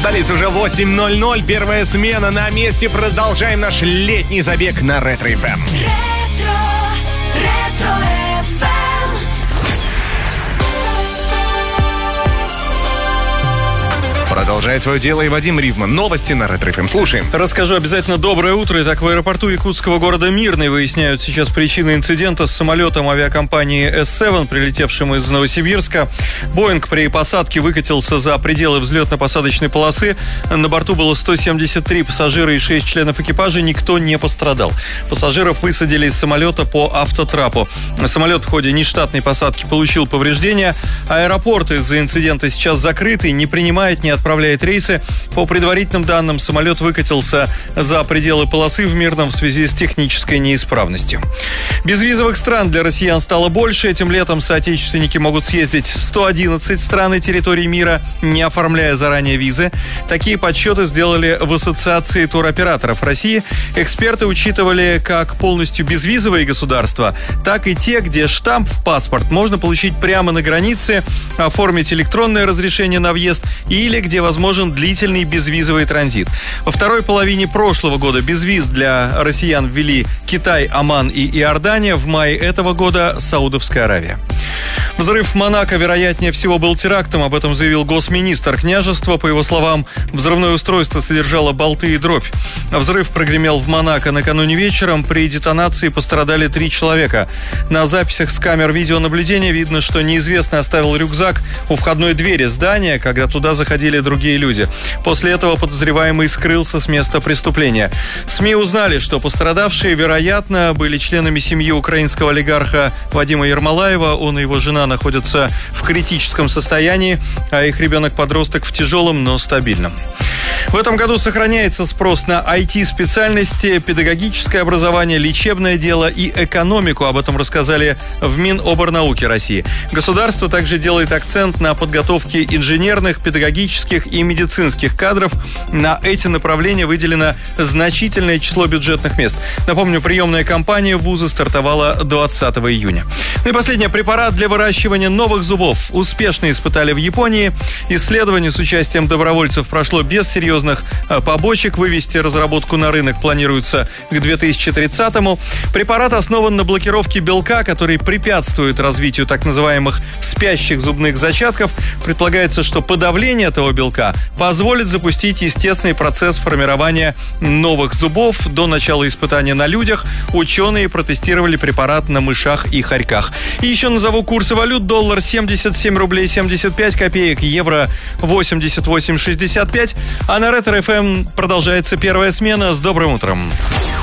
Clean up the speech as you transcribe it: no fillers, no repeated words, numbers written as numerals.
столице уже 8:00. Первая смена на месте. Продолжаем наш летний забег на Ретро FM. Продолжает свое дело и Вадим Ривман. Новости на Ретро FM. Слушаем. Расскажу обязательно. Доброе утро. Итак, в аэропорту якутского города Мирный выясняют сейчас причины инцидента с самолетом авиакомпании S7, прилетевшим из Новосибирска. Боинг при посадке выкатился за пределы взлетно-посадочной полосы. На борту было 173 пассажира и 6 членов экипажа. Никто не пострадал. Пассажиров высадили из самолета по автотрапу. Самолет в ходе нештатной посадки получил повреждения. Аэропорт из-за инцидента сейчас закрытый, не принимает, не отправляет рейсы. По предварительным данным, самолет выкатился за пределы полосы в Мирном в связи с технической неисправностью. Безвизовых стран для россиян стало больше. Этим летом соотечественники могут съездить в 111 стран и территорий мира, не оформляя заранее визы. Такие подсчеты сделали в Ассоциации туроператоров России. Эксперты учитывали как полностью безвизовые государства, так и те, где штамп в паспорт можно получить прямо на границе, оформить электронное разрешение на въезд или где возможен длительный безвизовый транзит. Во второй половине прошлого года безвиз для россиян ввели Китай, Оман и Иордания. В мае этого года Саудовская Аравия. Взрыв в Монако, вероятнее всего, был терактом. Об этом заявил госминистр княжества. По его словам, взрывное устройство содержало болты и дробь. Взрыв прогремел в Монако накануне вечером. При детонации пострадали 3 человека. На записях с камер видеонаблюдения видно, что неизвестный оставил рюкзак у входной двери здания, когда туда заходили другие люди. После этого подозреваемый скрылся с места преступления. СМИ узнали, что пострадавшие, вероятно, были членами семьи украинского олигарха Вадима Ермолаева. Он и его жена находятся в критическом состоянии, а их ребенок-подросток в тяжелом, но стабильном. В этом году сохраняется спрос на IT-специальности, педагогическое образование, лечебное дело и экономику. Об этом рассказали в Миноборнауки России. Государство также делает акцент на подготовке инженерных, педагогических и медицинских кадров. На эти направления выделено значительное число бюджетных мест. Напомню, приемная кампания в вузы стартовала 20 июня. Ну и последнее. Препарат для выращивания новых зубов успешно испытали в Японии. Исследование с участием добровольцев прошло без серьезных побочек. Вывести разработку на рынок планируется к 2030-му. Препарат основан на блокировке белка, который препятствует развитию так называемых спящих зубных зачатков. Предполагается, что подавление этого белка позволит запустить естественный процесс формирования новых зубов. До начала испытания на людях ученые протестировали препарат на мышах и хорьках. И еще назову курсы валют. Доллар 77 рублей 75 копеек, евро 88,65. А на Ретро FM продолжается первая смена. С добрым утром.